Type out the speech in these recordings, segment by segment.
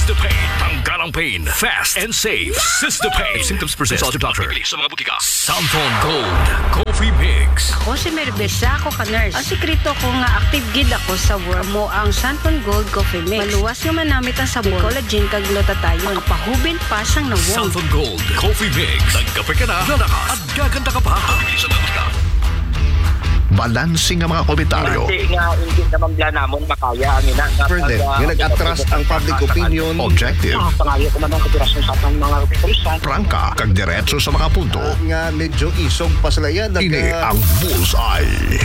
Sistopain. Tanggal ang pain. Fast and safe. Sistopain. Symptoms persist. Consult your doctor. Sa mga butika. Santon Gold. Coffee Mix. Ako si Merbesa, ako ka-nurse. Ang sikreto ko nga active gid ako sa work mo ang Santon Gold Coffee Mix. Maluwas nga manamit ang sabon, collagen kag glutathione. Makapahubin pa sang nawong. Santon Gold Coffee Mix. Nagkape ka na, lalakas at gaganda ka pa. Pabili sa mga butika. Balansing ang mga komentaryo. Kasi nga, hindi naman bla namon makaya ang ina. Further, nga nag-atras ang public opinion. Objective. Pangayo ko naman katirasyon sa atang mga pulisan. Prangka, kag diretso sa mga punto. Nga medyo isog pa sila yan. Ini ang Bullseye.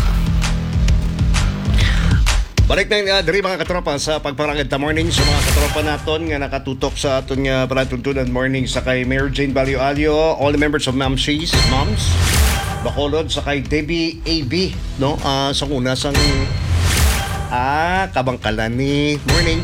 Balik na diri mga katropa sa pagparangid ta morning sa mga katropa naton nga nakatutok sa aton nga panatuntunan morning sa kay Mayor Jane Balio-Alio, all the members of Moms Bacolod sa kay Debbie AB no sa una sang Kabangkalan ni morning.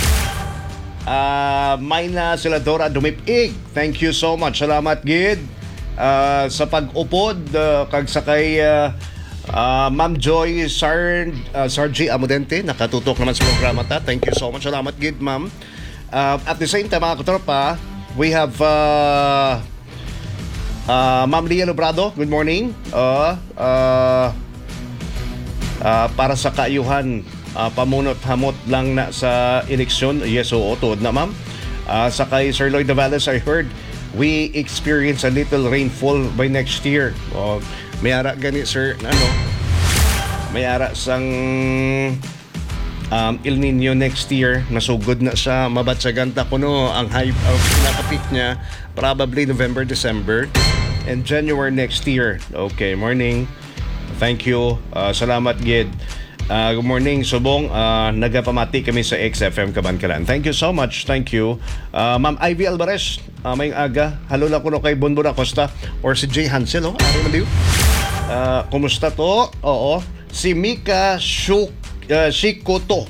Mayna Seladora Dumipig. Thank you so much. Salamat gid sa pag-upod kag sa kay Ma'am Joy Sargi Amudente nakatutok naman sa programa ta. Thank you so much. Salamat gid ma'am. At the same time mga katropa, we have Ma'am Lia Lobrado, good morning. Para sa kaayuhan, pamunot-hamot lang na sa eleksyon. Yes, oo, tuod na ma'am. Sa kay Sir Lloyd Davales, I heard we experience a little rainfall by next year. May ara gani sir, may ara sang El Nino next year. Nasugod na siya, mabatsagan ta kuno ang high pinaka-peak niya probably November, December and January next year. Okay, morning. Thank you. Salamat gid. Good morning Subong. Nagapamati kami sa XFM Kabangkalan. Thank you so much. Thank you. Ma'am Ivy Alvarez, may aga. Halo na kuno kay Bonbon Acosta or si Jay Hansel, Ari Maliw. Kumusta to? Oo. Si Mika Shikoto.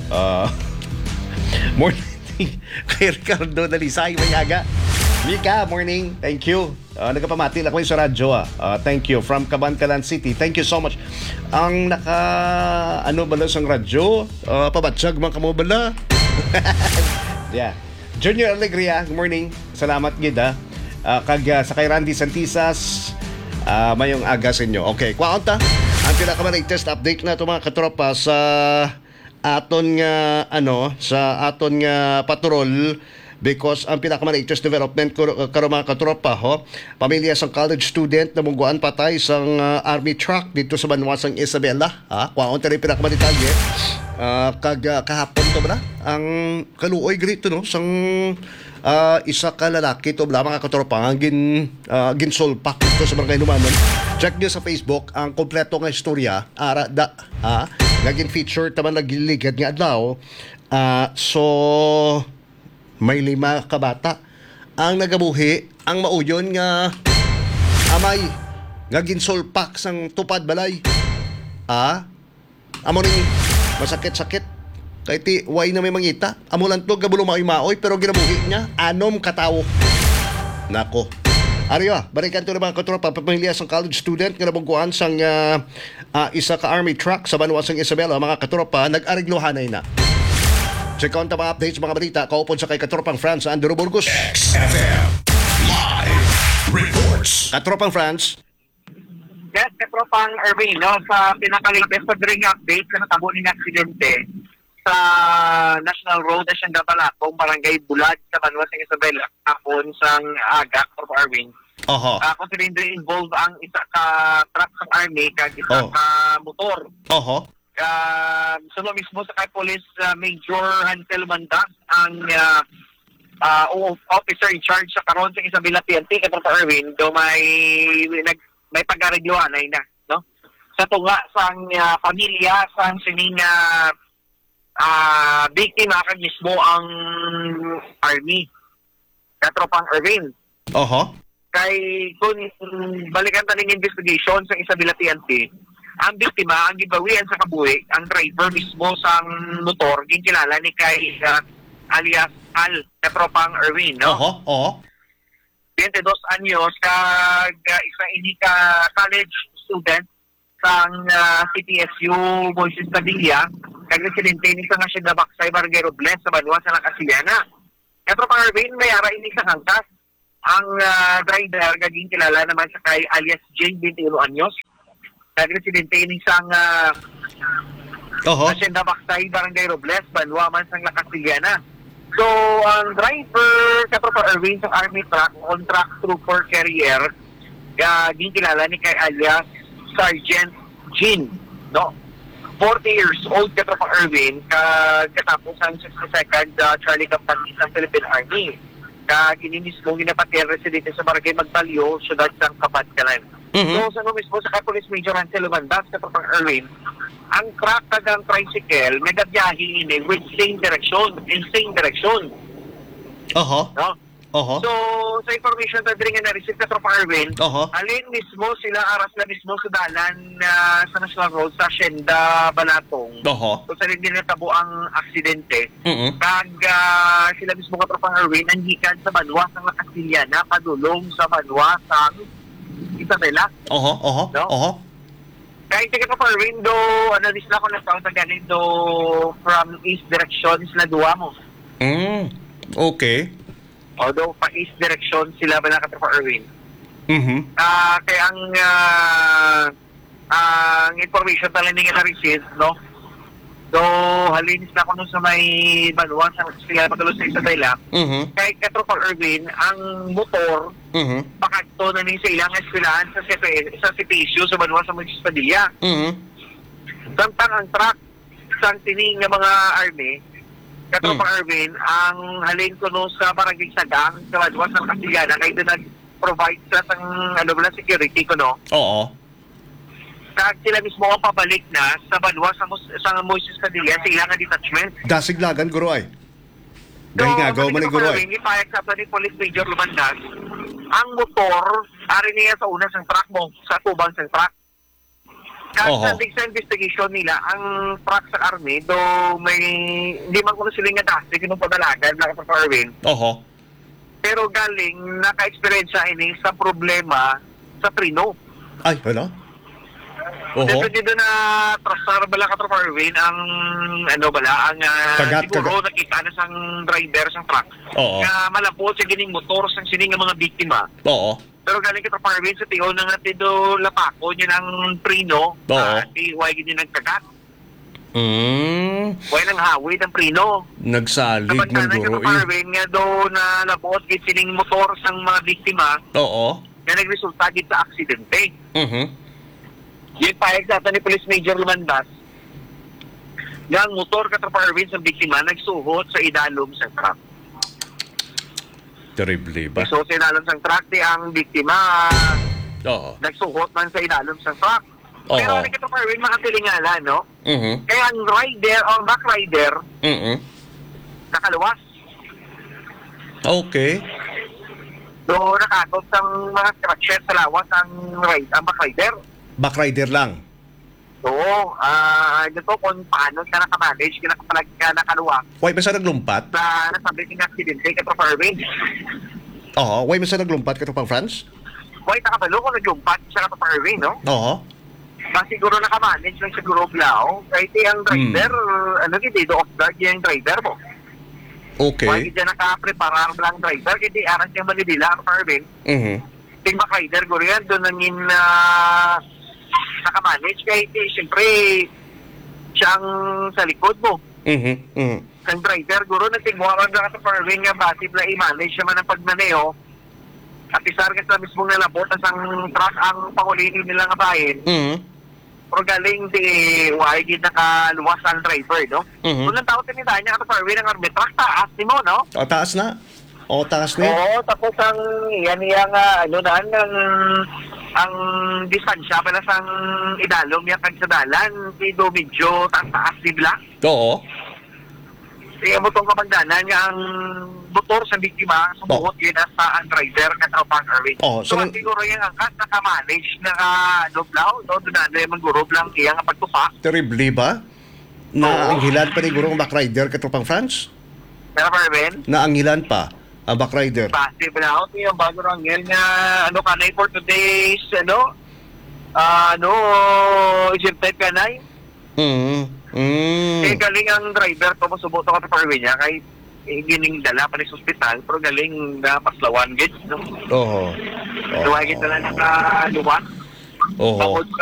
Morning kay Ricardo Dalisay, may aga. Mika, morning. Thank you. Nagpamati lang ko sa radyo. Thank you. From Kabangkalan City. Thank you so much. Ang bala sang radyo? Pabatsag mga kamo bala. Yeah. Junior Alegria, good morning. Salamat gid kag sa kay Randy Santisas, mayong aga sa inyo. Okay, kwaonta. Ang pinaka-latest update na ito mga katropa sa aton nga sa aton nga patrol. Because ang pinaka-latest development karon mga katropa pamilya sang college student na mungguan patay sang army truck dito sa Banwasang Isabela. Kwaon tani pinaka-detalye. Kag kahapon to ba ang kaluoy grito sang isa ka lalaki to bla mga katropa ang ginsolpak dito sa Barangay Lumanon. Check nyo sa Facebook ang kompleto nga istorya naging feature taman nagiligad nga adlaw. So may 5 kabata ang nagabuhi ang mauyon nga amay nga ginsolpak sang tupad balay. Amo ning masakit-sakit kay ti way na may mangita. Amo lang to gabulo maoy pero ginabuhi niya 6 katawo. Nako. Ariyo, balikan to ng mga katropa pamilya sang college student nga nabungkuan sang isa ka army truck sa Banwasang Isabela mga katropa nag-ariglohanay na. Check on mga updates, mga balita. Kaupon sa kay Katropang France, Andrew Burgos. XFM Live Reports. Katropang France. Yes, Katropang Irving, sa pinaka-latest na ring update sa natabo ng aksidente sa National Road na siyang Gabalakong, Barangay Bulag sa Banwasang Isabela, kapon sang aga, Katropang Irving. Considering involved ang isa ka truck sa army kag isa ka motor. Suno mismo sa kay Police Major Hansel Mandag ang officer in charge sa karon sa Isabela PNP Katropang Irving do may pag-aregluhan na no sa tunga sang pamilya sang sining biktima kag mismo ang army Katropang Irving. Kay kung balikan taning investigation sa Isabela PNP, ang biktima ang gibawian sa kabuhi ang driver mismo sang motor ginkilala ni kay alias Al Katropang Irving, no? 22 anyos kag isa ini ka college student sang CPSU Moises Padilla kag residente ni sa nga siya Baksay Barangay Robles sa Banwa sa Lakasiana. Katro pang Arvin, may ara ini sa hangkas. Ang driver, gaging kilala naman sa kay alias Jane 21 anyos. Nag-residente ini sang Hacienda Baktay, Barangay Robles, Banwa man sang La Castillana. So, ang driver, katro pang Arvin, sa army truck, contract trooper carrier, gaging kilala ni kay alias Sergeant Jean, no? 40 years old katro pang Arvin, katapos ang 62nd Charlie Company sa Philippine Army. Kini mismo ginapati ang residente sa Barangay Magbalyo, syudad ng Kabadkalan. So, sa mismo sa Police Major Hansel Lumandas, katro pang Arvin, ang truck ng tricycle, nagabiyahe ini with same direction, in same direction. No? So, sa information na rin nga na-receive ka Tropa Arvin, alin mismo sila, aras na mismo sa dalan sa National Road sa Hacienda Balatong. So, sa rin din natabo ang aksidente. Kag sila mismo ka Tropa Arvin, nandikan sa Banwa sa La Castillana, padulong sa Banwa sa Isabela. No? Kahit ka Tropa Arvin, do, nisla ko na taon sa ganin, do, from east direction, isla duwa mo. Okay. Although pa east direction sila ba nakatropa Erwin. Kaya ang information talaga nga na-receive, no? So, halinis na ko nun sa may Banwa sa sila patuloy sa Isabela. Kahit katropa Erwin, ang motor, pakagto na rin sa ilang eskwelahan sa Sipisyo, sa Banwa sa Municipalidad. Samtang ang truck, sa tining ng mga army, Katropang Arvin, ang halin ko no sa Barangay Sagang, sa Banwa sa Castillana, kayo doon nag-provide sa security ko no. Kag sila mismo ang pabalik na sa Banwa sa Moises Padilla sa ilang detachment. Dasiglagan, guro ay. Gahingagaw man ni guro ay. Ipayag sa ni Police Major Lumandas, ang motor, ari niya sa una sang truck mo, sa tubang sang truck. Kasi sa investigation nila, ang truck sa army, do may, hindi man ko na sila nga dasi, kinong padalagan, sa Arvin. Pero galing, naka-experience ini sa problema sa prino. Ay, wala? Dito dito na trasar bala ka Arvin, ang, ang siguro nakita na sang driver sang truck. Na malapot sa gining motor, sang sining mga biktima. Pero galing kita Arvin sa tiyo na nga tido lapako niya ng prino. Huwag hindi nagkagat. Huwag nang hawid ang prino. Nagsalig ng guro eh. Arvin nga do na lapot sining motor sang mga biktima. Na nagresulta din sa aksidente. Yung payag sa ni Police Major Lumandas, yung motor ka Arvin sa biktima nagsuhot sa idalom sa truck. Terrible ba? So, sa idalom sa truck, ang biktima nagsuhot man sa idalom sa truck. Pero ano ka Arvin, makatilingala, no? Kaya ang rider, o back rider, nakaluwas. Okay. So, nakakot sa mga scratcher sa lawas ang back rider. Back rider lang? Oo. Ito kung paano ka nakamanage, kinakapalag ka nakaluwag. Why ba sa naglumpat? Sa nasabi ng aksidente ka Tropa Arvin. Why ba sa naglumpat ka pang France? Why nakabalo kung naglumpat siya ka Tropa Arvin, no? Siguro nakamanage lang siguro Blao. Kahit ang driver, do off guard yung driver mo. Okay. Why hindi nakapreparar lang driver, hindi aras yung manilila Tropa Arvin. Ting back rider, guro yan, doon nangin nakamanage kahit siyempre siyang sa likod mo. Ang driver, guro, nagtigmuhaman na ka sa Arvin nga basib na i-manage naman ang pagmaneo at isar ka sa mismong nalabot at ang truck ang pangulinin nila nga bahin. Pero galing di why nakaluwas ang driver, no? Unang tao tinita niya ka sa Arvin ang army truck, taas ni mo, no? Taas na. Taas na. Tapos ang ang distansya pala sang idalom niya kag sa dalan, do medyo taas di bla. Kaya mo itong kapagdanan nga ang motor sa biktima, sumuhot yun sa ang driver na Tropang Arvin. So, siguro yung angkas, naka-manage, naka-doblaw, no? Doon na yung mag-gurub lang kaya nga pagtupa. Terrible ba? Naanghilan pa ni guro ang back rider ka Tropang France? Arvin? Naanghilan pa ang back rider. Passive na ako, yung bago ranggel nga, kanay for today's, isip type kanay. Kaya galing ang driver ko, masubot ako sa Arvin niya, kahit gining dala pa sa ospital pero galing na paslawan gid no. Oho. Duwa gid na nakaluwas. Oho. Bangod